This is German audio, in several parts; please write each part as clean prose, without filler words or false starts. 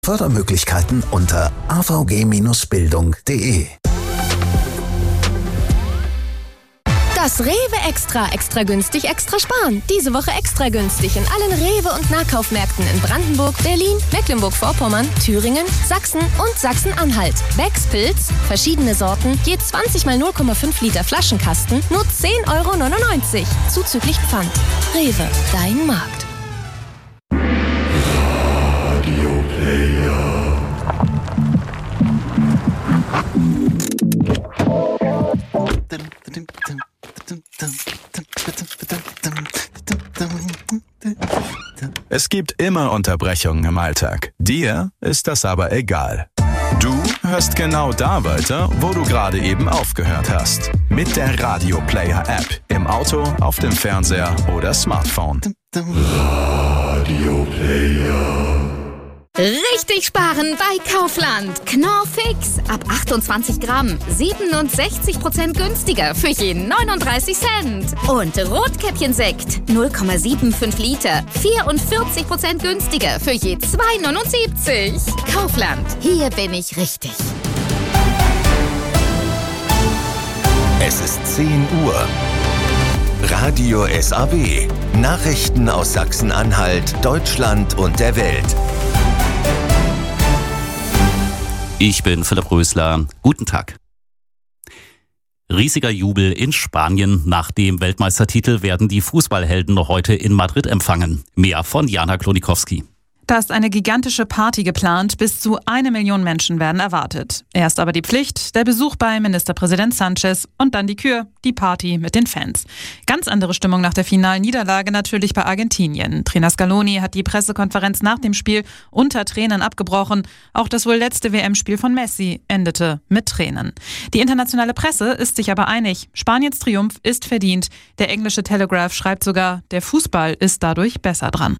Fördermöglichkeiten unter avg-bildung.de. Das Rewe extra günstig, extra sparen. Diese Woche extra günstig in allen Rewe- und Nahkaufmärkten in Brandenburg, Berlin, Mecklenburg-Vorpommern, Thüringen, Sachsen und Sachsen-Anhalt. Becks Pilz, verschiedene Sorten, je 20 mal 0,5 Liter Flaschenkasten, nur 10,99 €. Zuzüglich Pfand. Rewe, dein Markt. Es gibt immer Unterbrechungen im Alltag. Dir ist das aber egal. Du hörst genau da weiter, wo du gerade eben aufgehört hast. Mit der Radio Player App. Im Auto, auf dem Fernseher oder Smartphone. Radio Player. Richtig sparen bei Kaufland. Knorr Fix. Ab 28 Gramm. 67% günstiger für je 39 Cent. Und Rotkäppchensekt. 0,75 Liter. 44% günstiger für je 2,79. Kaufland. Hier bin ich richtig. Es ist 10 Uhr. Radio SAW. Nachrichten aus Sachsen-Anhalt, Deutschland und der Welt. Ich bin Philipp Rösler. Guten Tag. Riesiger Jubel in Spanien. Nach dem Weltmeistertitel werden die Fußballhelden noch heute in Madrid empfangen. Mehr von Jana Klonikowski. Da ist eine gigantische Party geplant. Bis zu 1 Million Menschen werden erwartet. Erst aber die Pflicht, der Besuch bei Ministerpräsident Sanchez und dann die Kür, die Party mit den Fans. Ganz andere Stimmung nach der finalen Niederlage natürlich bei Argentinien. Trainer Scaloni hat die Pressekonferenz nach dem Spiel unter Tränen abgebrochen. Auch das wohl letzte WM-Spiel von Messi endete mit Tränen. Die internationale Presse ist sich aber einig. Spaniens Triumph ist verdient. Der englische Telegraph schreibt sogar, der Fußball ist dadurch besser dran.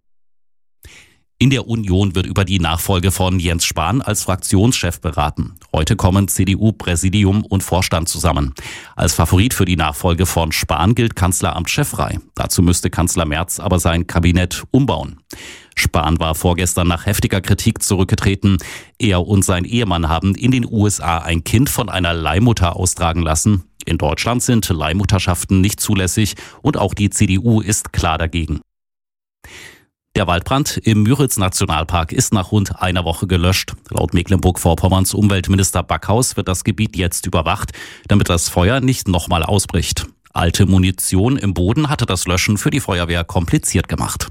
In der Union wird über die Nachfolge von Jens Spahn als Fraktionschef beraten. Heute kommen CDU-Präsidium und Vorstand zusammen. Als Favorit für die Nachfolge von Spahn gilt Kanzleramtschef Rey. Dazu müsste Kanzler Merz aber sein Kabinett umbauen. Spahn war vorgestern nach heftiger Kritik zurückgetreten. Er und sein Ehemann haben in den USA ein Kind von einer Leihmutter austragen lassen. In Deutschland sind Leihmutterschaften nicht zulässig und auch die CDU ist klar dagegen. Der Waldbrand im Müritz-Nationalpark ist nach rund einer Woche gelöscht. Laut Mecklenburg-Vorpommerns Umweltminister Backhaus wird das Gebiet jetzt überwacht, damit das Feuer nicht nochmal ausbricht. Alte Munition im Boden hatte das Löschen für die Feuerwehr kompliziert gemacht.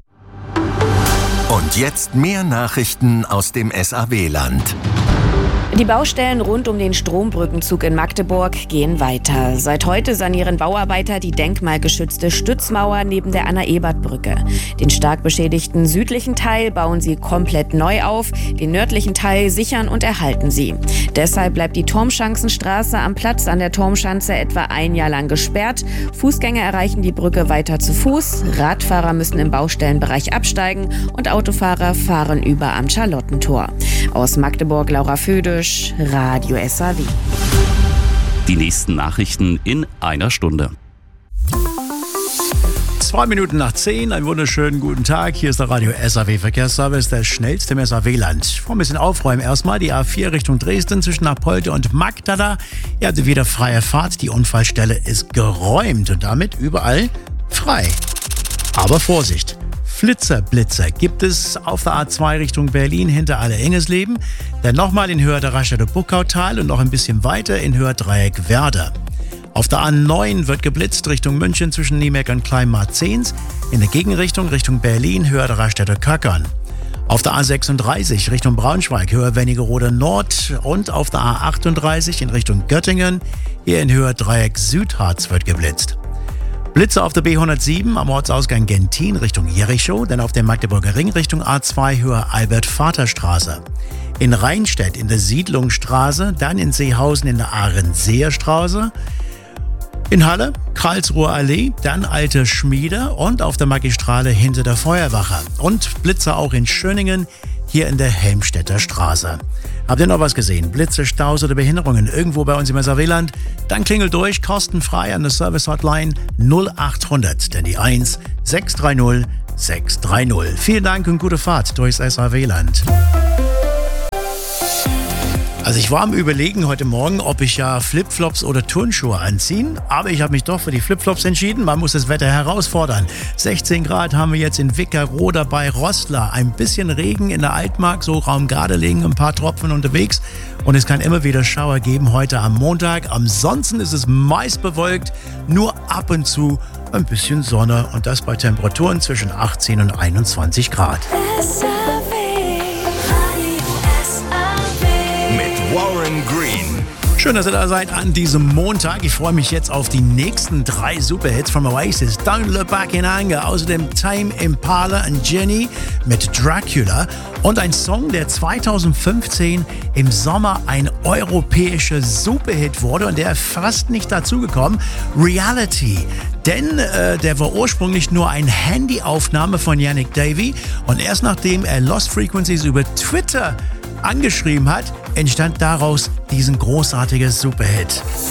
Und jetzt mehr Nachrichten aus dem SAW-Land. Die Baustellen rund um den Strombrückenzug in Magdeburg gehen weiter. Seit heute sanieren Bauarbeiter die denkmalgeschützte Stützmauer neben der Anna-Ebert-Brücke. Den stark beschädigten südlichen Teil bauen sie komplett neu auf, den nördlichen Teil sichern und erhalten sie. Deshalb bleibt die Turmschanzenstraße am Platz an der Turmschanze etwa ein Jahr lang gesperrt. Fußgänger erreichen die Brücke weiter zu Fuß, Radfahrer müssen im Baustellenbereich absteigen und Autofahrer fahren über am Charlottentor. Aus Magdeburg, Laura Födisch, Radio SAW. Die nächsten Nachrichten in einer Stunde. 2 Minuten nach 10, einen wunderschönen guten Tag. Hier ist der Radio SAW Verkehrsservice, der schnellste im SAW-Land. Vor ein bisschen aufräumen erstmal. Die A4 Richtung Dresden zwischen Napolde und Magdala. Ihr habt wieder freie Fahrt. Die Unfallstelle ist geräumt und damit überall frei. Aber Vorsicht! Flitzer gibt es auf der A2 Richtung Berlin hinter Alle-Engesleben, dann nochmal in Höhe der Rastatt-Buckautal und noch ein bisschen weiter in Höhe Dreieck Werder. Auf der A9 wird geblitzt Richtung München zwischen Niemeck und Kleinmarzens, in der Gegenrichtung Richtung Berlin Höhe der Rastädter Köckern. Auf der A36 Richtung Braunschweig Höhe Wernigerode Nord und auf der A38 in Richtung Göttingen, hier in Höhe Dreieck Südharz wird geblitzt. Blitze auf der B107 am Ortsausgang Gentin Richtung Jerichow, dann auf dem Magdeburger Ring Richtung A2 Höhe Albert-Vater-Straße. In Rheinstedt in der Siedlungsstraße, dann in Seehausen in der Ahrenseer-Straße. In Halle, Karlsruher Allee, dann Alte Schmiede und auf der Magistrale hinter der Feuerwache. Und Blitze auch in Schöningen, hier in der Helmstedter Straße. Habt ihr noch was gesehen? Blitze, Staus oder Behinderungen irgendwo bei uns im SAW-Land? Dann klingelt durch, kostenfrei an der Service-Hotline 0800, denn die 1 630 630. Vielen Dank und gute Fahrt durchs SAW-Land. Also ich war am Überlegen heute Morgen, ob ich ja Flipflops oder Turnschuhe anziehen. Aber ich habe mich doch für die Flipflops entschieden. Man muss das Wetter herausfordern. 16 Grad haben wir jetzt in Wickerroda bei Roßla. Ein bisschen Regen in der Altmark, so Raum Gardelegen, ein paar Tropfen unterwegs. Und es kann immer wieder Schauer geben heute am Montag. Ansonsten ist es meist bewölkt, nur ab und zu ein bisschen Sonne. Und das bei Temperaturen zwischen 18 und 21 Grad. Warren Green. Schön, dass ihr da seid an diesem Montag. Ich freue mich jetzt auf die nächsten 3 Superhits von Oasis. Don't Look Back in Anger, außerdem Tame Impala und Jenny mit Dracula und ein Song, der 2015 im Sommer ein europäischer Superhit wurde und der fast nicht dazugekommen. Reality. Denn der war ursprünglich nur eine Handyaufnahme von Yannick Davy und erst nachdem er Lost Frequencies über Twitter angeschrieben hat, entstand daraus diesen großartigen Superhit.